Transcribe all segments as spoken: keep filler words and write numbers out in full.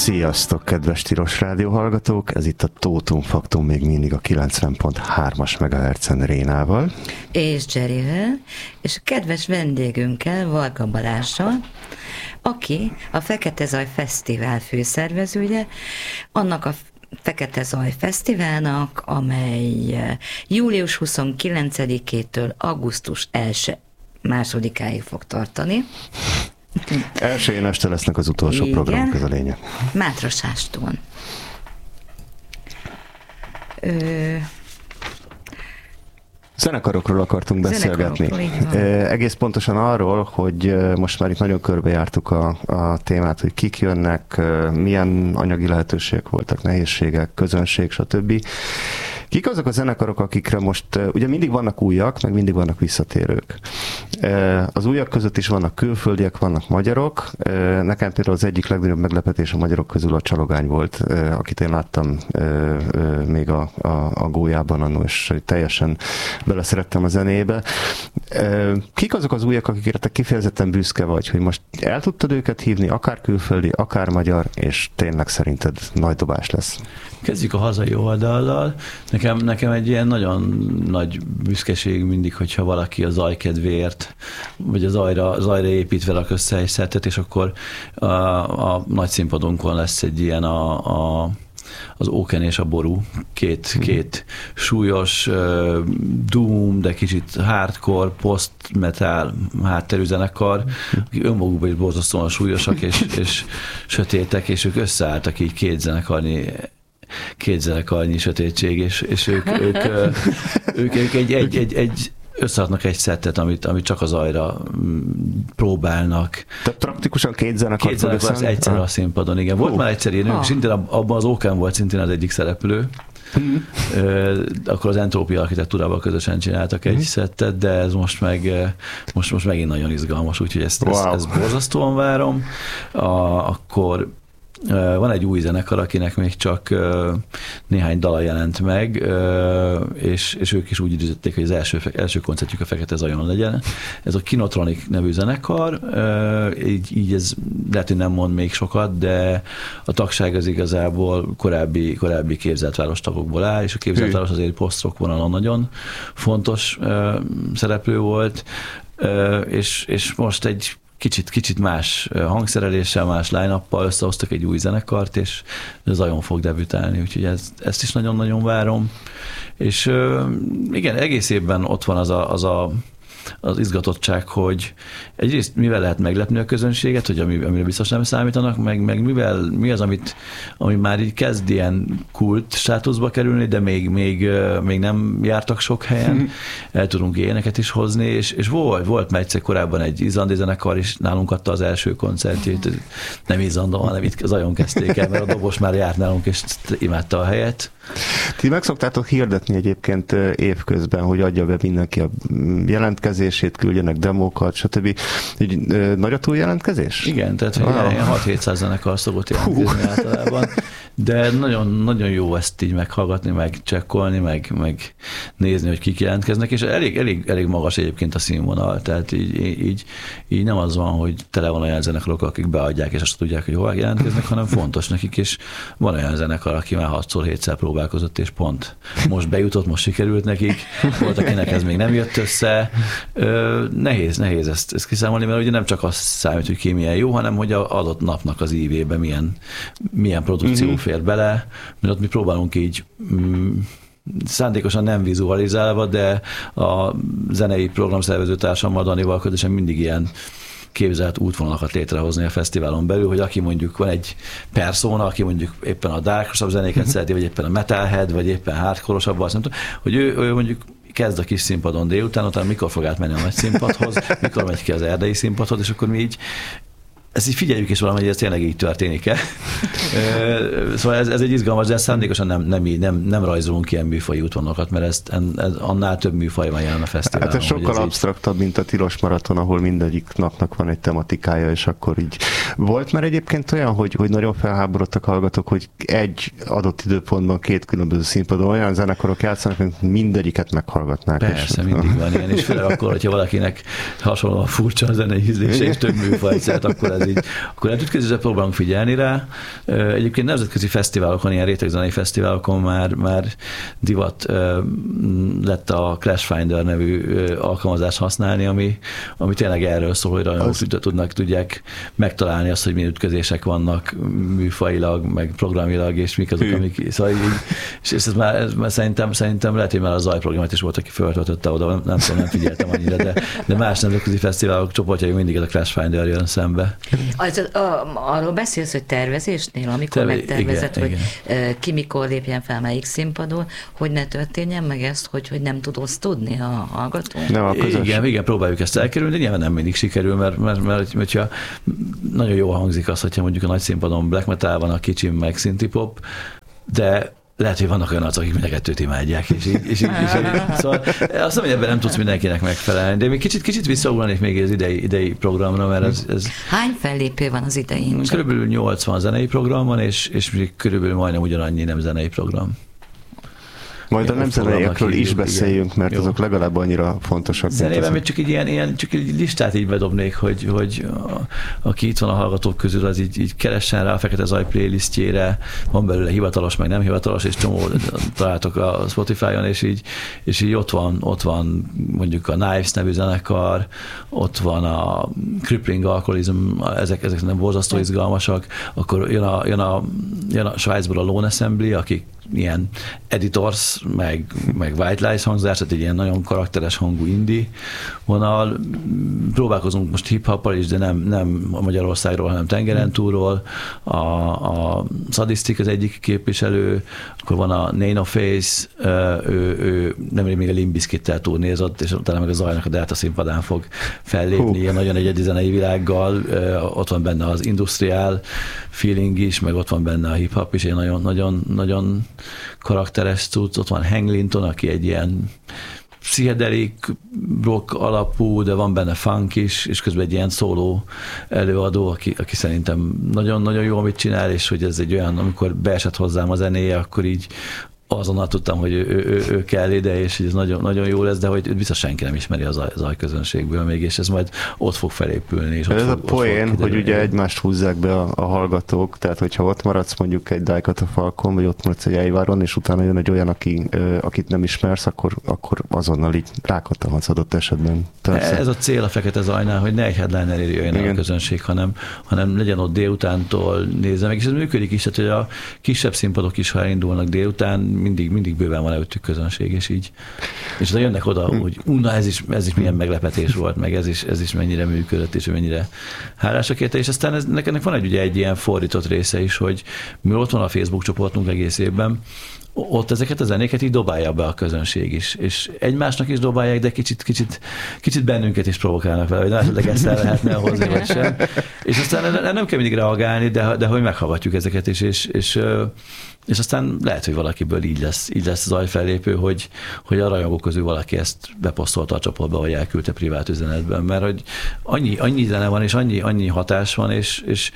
Sziasztok, kedves Tilos Rádió hallgatók! Ez itt a Tótum Faktum még mindig a kilencven pont hármas megahertzen Rénával. És Jerryvel, és a kedves vendégünkkel, Varga Balázssal, aki a Fekete Zaj Fesztivál főszervezője, annak a Fekete Zaj Fesztiválnak, amely július huszonkilencedikétől augusztus első másodikáig fog tartani. Elsőjén este lesznek az utolsó Igen. programok, ez a lényeg. Mátrasástón. Ö... Zenekarokról akartunk beszélgetni. E, egész pontosan arról, hogy most már itt nagyon körbejártuk a, a témát, hogy kik jönnek, milyen anyagi lehetőségek voltak, nehézségek, közönség, stb. Kik azok a zenekarok, akikre most, ugye mindig vannak újak, meg mindig vannak visszatérők. Az újak között is vannak külföldiek, vannak magyarok. Nekem például az egyik legnagyobb meglepetés a magyarok közül a Csalogány volt, akit én láttam még a, a, a gólyában annól, és teljesen beleszerettem a zenébe. Kik azok az újak, akikre te kifejezetten büszke vagy, hogy most el tudtad őket hívni, akár külföldi, akár magyar, és tényleg szerinted nagy dobás lesz? Kezdjük a hazai oldallal. Nekem, nekem egy ilyen nagyon nagy büszkeség mindig, hogyha valaki a zaj kedvéért, vagy a zajra, zajra építve rak össze egy szettet, és akkor a, a nagy színpadunkon lesz egy ilyen a, a az Óken és a Ború, két, két súlyos uh, doom, de kicsit hardcore, post-metal hátterű zenekar, akik önmagukban is borzasztóan súlyosak és, és sötétek, és ők összeálltak így két zenekarnyi két zenekarnyi sötétség, és, és ők, ők, ők, ők egy, egy, egy, egy összeadnak egy szettet, amit, amit csak az zajra próbálnak. Tehát praktikusan két zenekar. Két zenekar az egyszer a színpadon, igen. Volt uh. már egyszer ilyen, ők szintén abban az Ókán volt szintén az egyik szereplő. Hmm. Akkor az Entrópia architektúrával közösen csináltak egy hmm. szettet, de ez most meg most, most megint nagyon izgalmas, úgyhogy ezt, wow. ezt, ezt borzasztóan várom. A, akkor van egy új zenekar, akinek még csak néhány dala jelent meg, és, és ők is úgy időzítették, hogy az első, első koncertjük a Fekete Zajon legyen. Ez a Kinotronic nevű zenekar, így, így ez lehet, hogy nem mond még sokat, de a tagság az igazából korábbi, korábbi képzeltváros tagokból áll, és a képzeltváros azért post-rock vonalon nagyon fontos szereplő volt, és, és most egy Kicsit, kicsit más hangszereléssel, más line-uppal összehoztak egy új zenekart, és Zajon fog debütálni, úgyhogy ez, ezt is nagyon-nagyon várom. És igen, egész évben ott van az a, az, a, az izgatottság, hogy egyrészt mivel lehet meglepni a közönséget, hogy ami, amire biztos nem számítanak, meg, meg mivel, mi az, amit, ami már így kezd ilyen kult státuszba kerülni, de még, még, még nem jártak sok helyen, el tudunk ilyeneket is hozni, és, és volt, volt már egyszer korábban egy izlandi zenekar is, nálunk adta az első koncertjét, nem Izlandon, hanem itt Zajon kezdték el, mert a dobos már járt nálunk, és imádta a helyet. Ti meg szoktátok hirdetni egyébként évközben, hogy adja be mindenki a jelentkezését, küldjenek demókat, stb. Így, nagy a túljelentkezés? Igen, tehát wow. ilyen hat-hétszáz zenekar szokott jelentkezni általában, de nagyon, nagyon jó ezt így meghallgatni, meg csekkolni, meg, meg nézni, hogy kik jelentkeznek, és elég, elég, elég magas egyébként a színvonal, tehát így, így, így nem az van, hogy tele van olyan zenekarok, akik beadják, és azt tudják, hogy hol jelentkeznek, hanem fontos nekik, és van olyan zenekar, aki már hatszor-hétszer próbálkozott, és pont most bejutott, most sikerült nekik, volt, akinek ez még nem jött össze. Ö, nehéz, nehéz ezt, ezt kiszámolni, mert ugye nem csak az számít, hogy ki milyen jó, hanem hogy az adott napnak az ívébe milyen, milyen produkció mm-hmm. fér bele, mert ott mi próbálunk így mm, szándékosan nem vizualizálva, de a zenei programszervező társammal, Danival közösen mindig ilyen képzelt útvonalakat létrehozni a fesztiválon belül, hogy aki mondjuk van egy persona, aki mondjuk éppen a darkosabb zenéket szereti, vagy éppen a metalhead, vagy éppen hardcore-osabb, azt nem tudom, hogy ő, ő mondjuk kezd a kis színpadon délután, utána mikor fog átmenni a nagy színpadhoz, mikor megy ki az erdei színpadhoz, és akkor mi így ezt így figyeljük is valami, hogy ez tényleg így történik-e. Szóval ez, ez egy izgalmas, de szándékosan nem, nem, nem, nem rajzolunk ilyen műfaji útvonalakat, mert ez, ez, annál több műfaj van jelen a fesztiválon. Hát ez sokkal ez absztraktabb, így... mint a Tilos Maraton, ahol mindegyik napnak van egy tematikája, és akkor így. Volt már egyébként olyan, hogy, hogy nagyon felháborodtak hallgatók, hogy egy adott időpontban két különböző színpadon olyan zenekarok játszanak, hogy mindegyiket meghallgatnák. Persze, és... mindig van ilyen, és főleg akkor, hogyha valakinek hasonlóan furcsa a zenei ízlése, és több műfaj szeret, akkor ez ez így. Akkor hát ütközésre próbálunk figyelni rá. Egyébként nemzetközi fesztiválokon, ilyen rétegzenei fesztiválokon már, már divat lett a Clash Finder nevű alkalmazást használni, ami, ami tényleg erről szól, hogy rajongók az... tudnak, tudják megtalálni azt, hogy milyen ütközések vannak műfajilag, meg programilag, és mik azok, amik... Szóval így, és ez már, ez már szerintem, szerintem lehet, hogy már a zajprogramot is volt, aki föltöltötte oda, nem, nem tudom, nem figyeltem annyira, de, de más nemzetközi fesztiválok csoportjai mindig ez a Clash Finder jön szembe. Az, a, arról beszélsz, hogy tervezésnél, amikor Terve, megtervezed, igen, hogy igen. ki mikor lépjen fel melyik színpadon, hogy ne történjen meg ezt, hogy, hogy nem tud osztodni a hallgató? Nem, a igen, igen, próbáljuk ezt elkerülni, de nyilván nem mindig sikerül, mert, mert, mert, mert mert nagyon jól hangzik az, hogyha mondjuk a nagy színpadon black metal van, a kicsim meg synthpop, de lehet, hogy vannak olyan arcok, akik mind a kettőt imádják, és így, és így, és így. Szóval azt mondom, hogy ebben nem tudsz mindenkinek megfelelni, de még kicsit, kicsit visszaugranék még az idei, idei programra, mert ez, ez... Hány fellépő van az idején? Körülbelül nyolcvan zenei program van, és, és körülbelül majdnem ugyanannyi nem zenei program. Majd a nem zeneiekről is beszéljünk, mert jó. Azok legalább annyira fontosak. Zenében még csak egy ilyen, ilyen csak egy listát így bedobnék, hogy, hogy a, aki itt van a hallgatók közül, az így, így keressen rá a Fekete Zaj playlistjére, van belőle hivatalos, meg nem hivatalos, és csomó találtok a Spotify-on, és így, és így ott van, ott van mondjuk a Knives nevű zenekar, ott van a Crippling Alcoholism, ezek, ezek nem borzasztó izgalmasak, akkor jön a, jön a, jön a Svájcból a Lone Assembly, akik ilyen editors, meg, meg white lies hangzás, tehát egy ilyen nagyon karakteres hangú indie vonal. Próbálkozunk most hip-hoppal is, de nem, nem Magyarországról, hanem tengeren túlról. A, a Sadistic az egyik képviselő, akkor van a Nano Face, ő, ő nemrég még a Limp Bizkittel turnézott, és utána meg a Zajnak a Delta színpadán fog fellépni, ilyen nagyon egyedi zenei világgal. Ott van benne az industrial feeling is, meg ott van benne a hip-hop is, egy nagyon, nagyon, nagyon karakteres cucc. Ott van Hank Linton, aki egy ilyen pszichedelik rock alapú, de van benne funk is, és közben egy ilyen szóló előadó, aki, aki szerintem nagyon-nagyon jó, amit csinál, és hogy ez egy olyan, amikor beesett hozzám a zenéje, akkor így azonnal tudtam, hogy ő, ő, ő kell ide, és ez nagyon, nagyon jó lesz, de hogy biztos senki nem ismeri a zaj, zaj közönségből még, és ez majd ott fog felépülni. És ott ez fog, a poén, hogy ugye egymást húzzák be a, a hallgatók, tehát hogyha ott maradsz mondjuk egy Die Cut a Falcon, vagy ott maradsz egy Eiváron, és utána jön egy olyan, aki, akit nem ismersz, akkor, akkor azonnal így rákattanhatsz adott esetben. Persze. Ez a cél a Fekete Zajnál, hogy ne egy headlinerért jöjjön el a közönség, hanem, hanem legyen ott délutántól nézze meg, és ez működik is, tehát hogy a kisebb színpadok is, ha elindulnak délután, mindig, mindig bőven van előttük közönség, és így. És jönnek oda, hogy na ez is, ez is milyen meglepetés volt, meg ez is, ez is mennyire működött, és mennyire hálásak érte, és aztán ez, ennek van egy, ugye, egy ilyen fordított része is, hogy mi ott van a Facebook csoportunk egész évben, ott ezeket a zenéket így dobálja be a közönség is, és egymásnak is dobálják, de kicsit, kicsit, kicsit bennünket is provokálnak vele, hogy esetleg ezt el lehetne hozni, vagy sem. És aztán nem kell mindig reagálni, de, de hogy meghallgatjuk ezeket is, és, és, és aztán lehet, hogy valakiből így lesz, így lesz zajfellépő, hogy, hogy a rajongók közül valaki ezt beposztolta a csoportba, vagy elküldte privát üzenetben, mert hogy annyi, annyi zene van, és annyi, annyi hatás van, és, és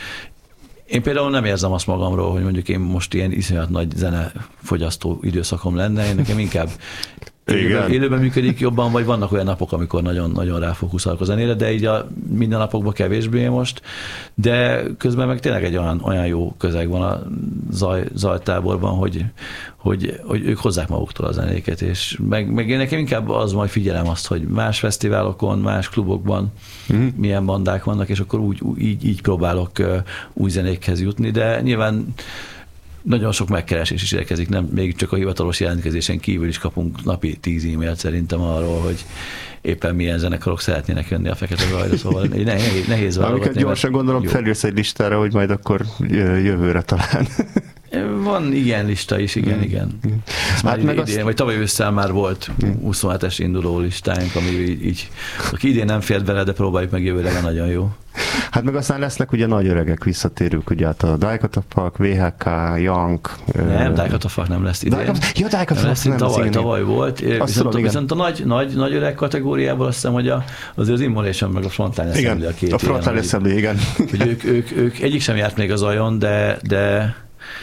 én például nem érzem azt magamról, hogy mondjuk én most ilyen iszonyat nagy zenefogyasztó időszakom lenne, én nekem inkább élőben, élőben működik jobban, vagy vannak olyan napok, amikor nagyon-nagyon ráfókuszálok a zenére, de így a minden napokban kevésbé most, de közben meg tényleg egy olyan, olyan jó közeg van a zaj, zajtáborban, hogy, hogy, hogy ők hozzák maguktól a zenéket, és meg, meg én nekem inkább az majd figyelem azt, hogy más fesztiválokon, más klubokban mm. milyen bandák vannak, és akkor úgy, így, így próbálok új zenékhez jutni, de nyilván nagyon sok megkeresés is érkezik, nem, még csak a hivatalos jelentkezésen kívül is kapunk napi tíz e-mailt szerintem arról, hogy éppen milyen zenekarok szeretnének jönni a Fekete Zajra, szóval nehéz, nehéz válogatni. Amiket gyorsan gondolom jó. Felülsz egy listára, hogy majd akkor jövőre talán. Van ilyen lista is, igen, mm. igen. Mm. Hát meg idén, azt... vagy tavaly ősszel már volt mm. huszonhetes induló listáink, ami így, így aki idén nem fért bele, de próbáljuk meg jövőre, nagyon jó. Hát meg aztán lesznek ugye nagy öregek visszatérők, ugye hát a Die Cut a Falk, vé há ká, Young. Nem, Die Cut a Falk nem lesz idén. Ja, Die Cut a Falk nem tavaly, lesz tavaly volt, viszont, tudom, viszont a nagy, nagy, nagy öreg kategóriából azt hiszem, hogy a, azért az Immolation meg a Frontline Assembly a két a Frontline Assembly, igen. Hogy ők, ők, ők egyik sem járt még az ajon, de, de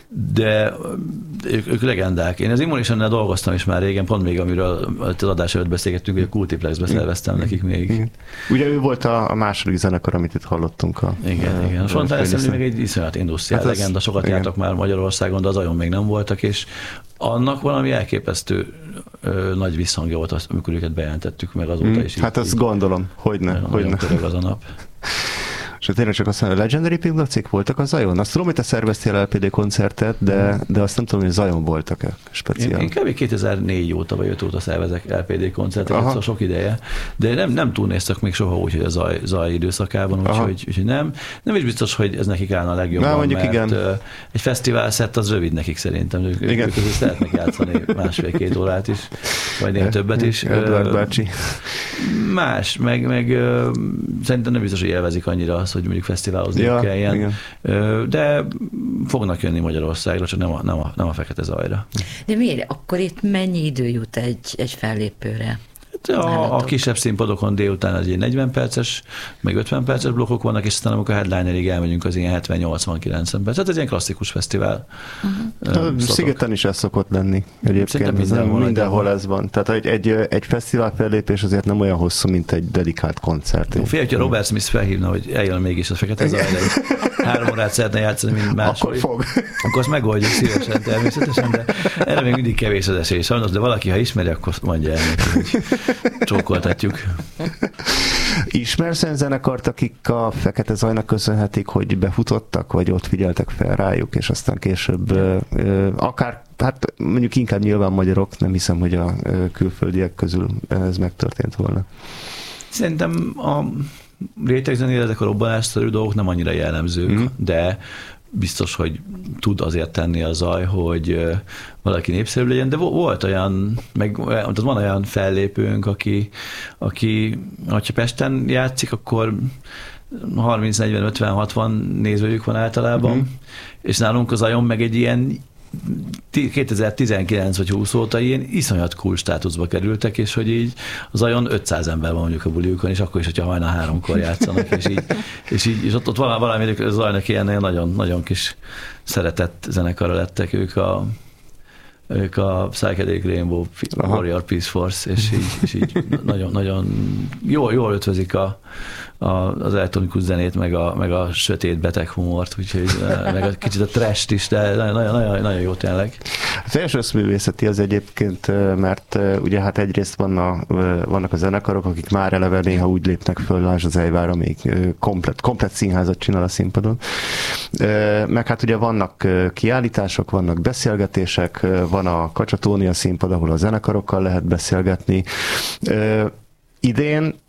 de ők, ők legendák. Én az Immolationnál dolgoztam is már régen, pont még amiről az adás előtt beszélgettünk, hogy a Kultiplexbe szerveztem igen. nekik még. Igen. Ugye ő volt a, a második zenekar, amit itt hallottunk. A, igen, a, igen. A Frontline Assembly meg egy iszonyat industriál hát legenda, sokat igen. jártak már Magyarországon, de az ajon még nem voltak, és annak valami elképesztő ö, nagy visszhangja volt, az, amikor őket bejelentettük, meg azóta hmm. is. Hát azt gondolom, hogyne. Nagyon, hogyne. nagyon körög az a nap. És tényleg csak azt mondom, a Legendary Piglacék voltak a Zajon? Azt tudom, hogy te szerveztél el pé dé koncertet, de, de azt nem tudom, hogy Zajon voltak-e speciál. Én kb. kétezer-négy óta vagy öt óta szervezek el pé dé koncerteket, szóval sok ideje, de nem, nem túlnéztek még soha úgy, hogy a zaj, zaj időszakában, úgyhogy úgy, nem. Nem is biztos, hogy ez nekik állna a legjobban, Na, mert igen. egy fesztivál szett az rövid nekik szerintem. Ők, ők közül szeretnek játszani másfél-két órát is, vagy néha többet is. Edward bácsi. Más, meg, meg szerintem nem biztos, hogy élvezik annyira azt, hogy mondjuk fesztiválozni ja, kelljen. Igen. De fognak jönni Magyarországra, csak nem a, nem a, nem a Fekete Zajra. De miért? Akkor itt mennyi idő jut egy, egy fellépőre? A, a kisebb színpadokon délután az ilyen negyven perces, meg ötven perces blokkok vannak, és aztán amikor headlinerig elmegyünk, az ilyen hetven-nyolcvan-kilencven perc. Tehát ez ilyen klasszikus fesztivál. Uh-huh. Szigeten is ez szokott lenni egyébként. Mindenhol, mindenhol ez van. Tehát egy, egy, egy fesztivál fellépés azért nem olyan hosszú, mint egy dedikált koncert. Félj, hogyha Robert Smith felhívna, hogy eljön mégis a Fekete Zajra, három órát szeretne játszani, mint máshol. Akkor fog. Akkor azt megoldjuk szívesen, természetesen, de erre még mindig kevés az esély. Sajnos, de valaki, ha ismeri, akkor mondja el neki, hogy csókoltatjuk. Ismersz olyan zenekart, akik a Fekete Zajnak köszönhetik, hogy befutottak, vagy ott figyeltek fel rájuk, és aztán később ö, ö, akár, hát mondjuk inkább nyilván magyarok, nem hiszem, hogy a ö, külföldiek közül ez megtörtént volna. Szerintem a rétegzenére ezek a robbanásszerű dolgok nem annyira jellemzők, mm. de biztos, hogy tud azért tenni a zaj, hogy valaki népszerű legyen, de volt olyan, meg van olyan fellépőnk, aki, aki ha Pesten játszik, akkor harminc negyven ötven hatvan nézőjük van általában, mm. és nálunk az Zajon meg egy ilyen kétezer-tizenkilenc vagy húsz óta ilyen iszonyat cool státuszba kerültek, és hogy így az Zajon ötszáz ember van mondjuk a buliukon, és akkor is, hogyha hajnal háromkor játszanak, és így, és így és ott, ott valami az Zajnak ilyen nagyon, nagyon kis szeretett zenekarra lettek ők a ők a Psychedelic Rainbow Warrior Peace Force, és így, és így nagyon, nagyon jól, jól ötvözik a, a, az elektronikus zenét, meg a, meg a sötét beteg humort, úgyhogy meg a kicsit a trash-t is, de nagyon, nagyon, nagyon jó tényleg. A teljes összművészeti az egyébként, mert ugye hát egyrészt vannak, vannak a zenekarok, akik már eleve néha úgy lépnek föl, lásd az Ejvár, amíg komplet, komplet színházat csinál a színpadon. Meg hát ugye vannak kiállítások, vannak beszélgetések, van a Kacsatónia színpad, ahol a zenekarokkal lehet beszélgetni. Idén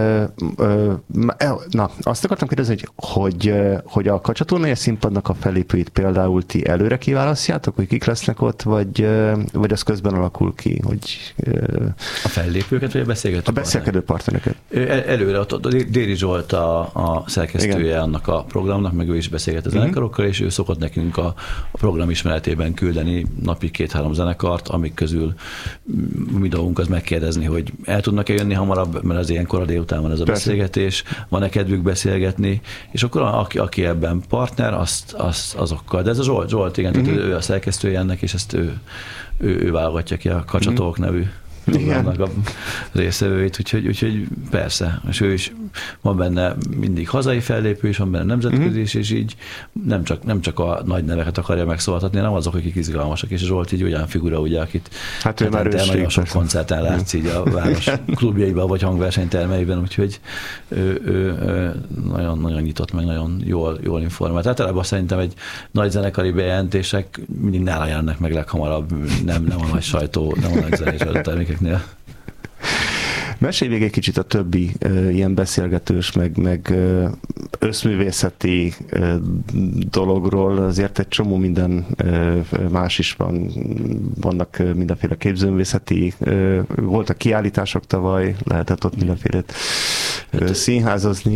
Na, azt akartam kérdezni, hogy, hogy, hogy a Kacsatornája színpadnak a fellépőit például ti előre kiválasztjátok, hogy kik lesznek ott, vagy, vagy az közben alakul ki, hogy... A fellépőket, vagy a beszélgető A beszélgető partnereket. Előre, a Déri Zsolt a, a szerkesztője Igen. annak a programnak, meg ő is beszélget a zenekarokkal, mm-hmm. és ő szokott nekünk a, a program ismeretében küldeni napi két-három zenekart, amik közül mi dolgunk az megkérdezni, hogy el tudnak-e jönni hamarabb, mert az ilyenkor délután van ez a Persze. beszélgetés, van-e kedvük beszélgetni, és akkor aki, aki ebben partner, azt, azt azokkal. De ez a Zsolt, Zsolt igen, uh-huh. ő a szerkesztője ennek, és ezt ő, ő, ő válogatja ki a Kacsatók uh-huh. nevű programnak a részevőit, úgyhogy, úgyhogy persze, és ő is van benne mindig hazai fellépő, és van benne nemzetközi is, és így nem csak, nem csak a nagy neveket akarja megszólaltatni, hanem azok, akik izgalmasak, és Zsolt így olyan figura, ugye, akit hát ő már nagyon sok koncerten látsz így a város klubjaiban, vagy hangversenytermeiben, úgyhogy ő, ő, ő nagyon, nagyon nyitott, meg nagyon jól, jól informált. Általában szerintem egy nagy zenekari bejelentések mindig nála jelennek meg leghamarabb, nem, nem a nagy sajtó, nem a nagy zenés termékeknél. Mesélj még egy kicsit a többi uh, ilyen beszélgetős, meg, meg uh, összművészeti uh, dologról, azért egy csomó minden uh, más is van, vannak uh, mindenféle képzőművészeti, uh, voltak kiállítások tavaly, lehetett ott mindenféle uh, színházozni.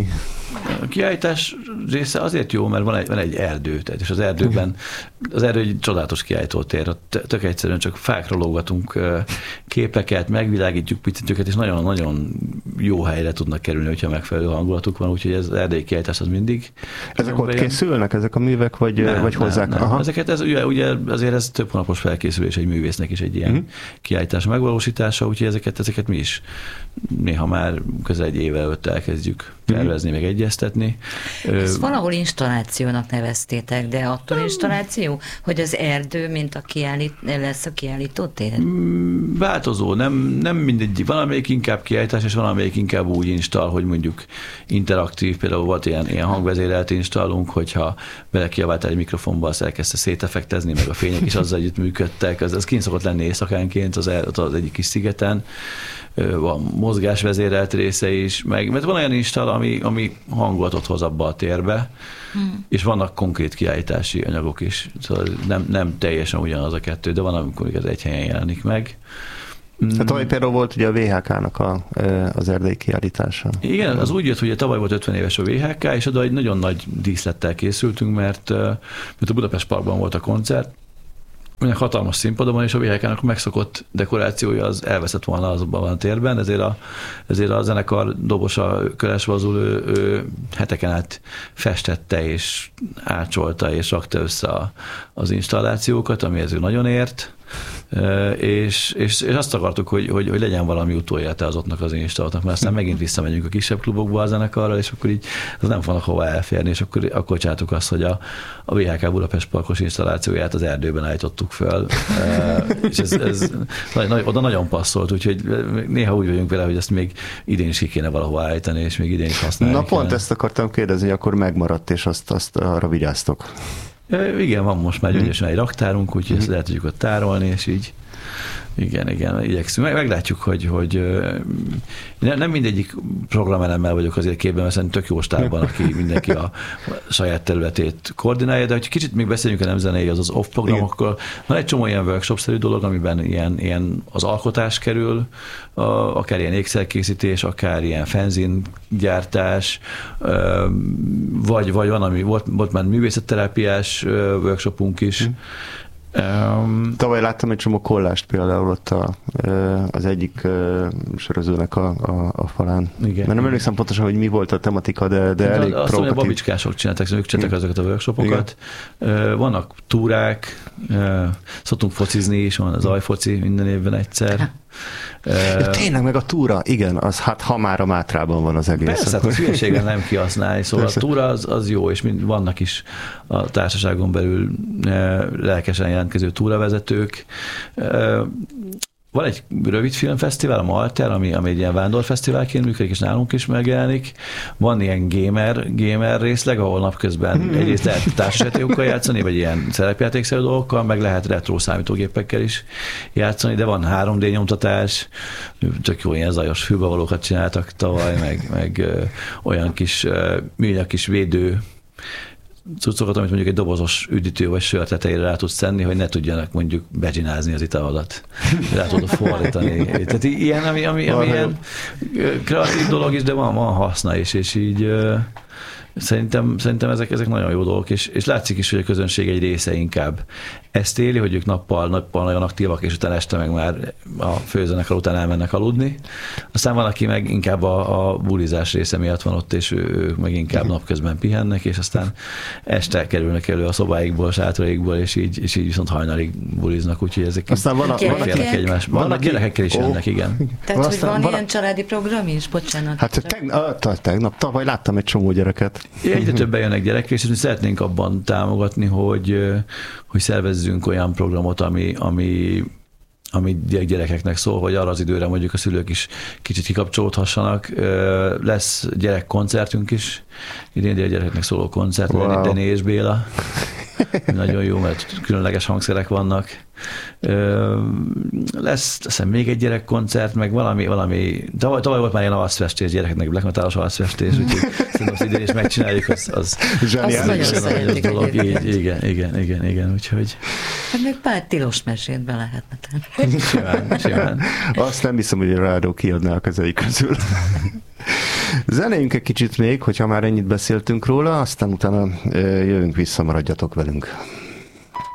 A kiállítás része azért jó, mert van egy, van egy erdő, tehát és az erdőben, az erdő egy csodálatos kiállítótér, tök egyszerűen csak fákra lógatunk képeket, megvilágítjuk picit őket, és nagyon-nagyon jó helyre tudnak kerülni, hogyha megfelelő hangulatuk van, úgyhogy ez az erdei kiállítás az mindig. Ezek ott készülnek, ezek a művek, vagy, nem, vagy hozzák? Nem, nem. Ezeket, ez, ugye, ugye azért ez több hónapos felkészülés egy művésznek is egy ilyen uh-huh. kiállítás megvalósítása, úgyhogy ezeket, ezeket mi is néha már közel egy éve előtt elkezdjük tervezni, uh-huh. meg egyeztetni. Ezt valahol installációnak neveztétek, de attól installáció, hogy az erdő, mint a kiállít, lesz a kiállító tér? Változó, nem, nem mindegy, valamelyik inkább kiállítás, és valamelyik inkább úgy install, hogy mondjuk interaktív, például volt ilyen, ilyen hangvezérelt installunk, hogyha belekiabáltál egy mikrofonba, azt elkezdte széteffektezni, meg a fények is azzal együtt működtek, az, az kint szokott lenni éjszakánként az, az egyik kis szigeten, van mozgásvezérelt része is, meg, mert van olyan install, ami, ami hangulatot hoz abba a térbe, hmm. és vannak konkrét kiállítási anyagok is, szóval nem, nem teljesen ugyanaz a kettő, de van, amikor ez egy helyen jelenik meg. Hát tavaly például volt ugye a vé há ká-nak a, az erdei kiállítása. Igen, az úgy jött, hogy tavaly volt ötven éves a vé há ká, és oda egy nagyon nagy díszlettel készültünk, mert, mert a Budapest Parkban volt a koncert, olyan hatalmas színpadon van, és a vé há ká-nak megszokott dekorációja az elveszett volna azban a térben, ezért a, ezért a zenekar dobosa Köles Vazul ő, ő heteken át festette, és ácsolta, és rakta össze a, az installációkat, ami ezért nagyon ért, és, és, és azt akartuk, hogy, hogy, hogy legyen valami utólélete azoknak az installatnak, mert aztán megint visszamegyünk a kisebb klubokba a zenekarral, és akkor így az nem fognak hova elférni, és akkor, akkor csináltuk azt, hogy a, a vé há ká Budapest Parkos installációját az erdőben állítottuk föl, és ez, ez oda nagyon passzolt, úgyhogy néha úgy vagyunk vele, hogy ezt még idén is ki kéne valahova állítani, és még idén is használni. Na pont kéne. Ezt akartam kérdezni, hogy akkor megmaradt, és azt, azt arra vigyáztok. Igen, van most már gyönyörűsen egy raktárunk, úgyhogy ezt lehet tudjuk ott tárolni, és így igen, igen, igyekszünk. Meg, meglátjuk, hogy, hogy nem, nem mindegyik programelemmel vagyok azért képben, mert szerintem tök jó stábban, aki mindenki a saját területét koordinálja, de hogy kicsit még beszéljünk a nem zenei, az az off programokkal. Van egy csomó ilyen workshop-szerű dolog, amiben ilyen, ilyen az alkotás kerül, a, akár ilyen ékszerkészítés, akár ilyen fenzingyártás, vagy, vagy van, ami volt, volt már művészetterápiás workshopunk is. Mm. Um, Tavaly láttam egy csomó kollást például ott a, az egyik sörözőnek a, a, a falán. Igen, mert nem igen. emlékszem pontosan, hogy mi volt a tematika, de, de elég provokatív. Azt mondja, a babicskások csinálták, szóval ők csinálták azokat a workshopokat. Igen. Vannak túrák, szoktunk focizni is, van az ajfoci minden évben egyszer. Ja, tényleg, meg a túra, igen, az hát ha már a Mátrában van az egész. Persze, hát a hülyeségen nem kihasználni, szóval Persze. a túra az, az jó, és mind, vannak is a társaságon belül lelkesen jelentkező túravezetők. Van egy rövid filmfesztivál, a Malter, ami, ami egy ilyen vándorfesztiválként működik, és nálunk is megjelenik. Van ilyen gamer, gamer részleg, ahol napközben egyrészt lehet társasjátékokkal játszani, vagy ilyen szerepjátékszerű dolgokkal, meg lehet retro számítógépekkel is játszani, de van három dé nyomtatás, csak jó ilyen zajos fülbevalókat csináltak tavaly, meg, meg ö, olyan kis ö, műanyag kis védő cuccokat, amit mondjuk egy dobozos üdítő vagy sör tetejére rá tudsz tenni, hogy ne tudjanak mondjuk becsinázni az italodat. Rá tudod fordítani. Tehát ilyen, ami, ami, ami ilyen kreatív dolog is, de van, van haszna is, és így Szerintem, szerintem ezek, ezek nagyon jó dolgok, és, és látszik is, hogy a közönség egy része inkább ezt éli, hogy ők nappal, nappal nagyon aktívak, és utána este meg már a főzenekar után elmennek aludni. Aztán van, aki meg inkább a, a bulizás része miatt van ott, és ők meg inkább napközben pihennek, és aztán este kerülnek elő a szobáikból, sátraikból, és így, és így viszont hajnalig buliznak, úgyhogy ezek aztán van a, félnek egymás. Vannak van, gyerekekkel is jönnek, oh. igen. Tehát, hogy van, van ilyen családi program is? Bocsánat. Hát tegnap, tegnap, tavaly láttam egy csomó gyereket. Egyre többen jönnek gyerekek, és mi szeretnénk abban támogatni, hogy, hogy szervezzünk olyan programot, ami, ami, ami gyerekeknek szól, hogy arra az időre mondjuk a szülők is kicsit kikapcsolódhassanak. Lesz gyerekkoncertünk is, idén gyerekeknek szóló koncert, wow. Dené és Béla. Nagyon jó, mert különleges hangszerek vannak. Lesz aztán még egy gyerekkoncert, meg valami, valami tavaly, tavaly volt már ilyen arcfestés gyerekeknek, black metalos arcfestés, úgyhogy szerintem az idén is megcsináljuk, az, az, zseniális. Az nagyon dolog. Igen, igen, igen, igen, úgyhogy. Hát még pár tilos mesét be lehetne tenni. Simán, simán. Azt nem hiszem, hogy a rádió kiadná a kezei közül. Zenéljünk egy kicsit még, hogyha már ennyit beszéltünk róla, aztán utána jövünk vissza, maradjatok velünk.